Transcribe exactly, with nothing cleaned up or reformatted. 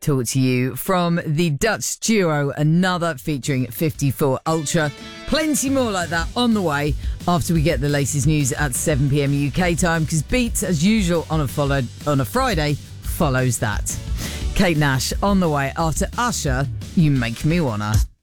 talk to you from the Dutch duo Another featuring fifty-four Ultra. Plenty more like that on the way after we get the latest news at seven p.m. U K time, because Beats, as usual on a followed on a Friday, follows that. Kate Nash on the way after Usher, You Make Me Wanna.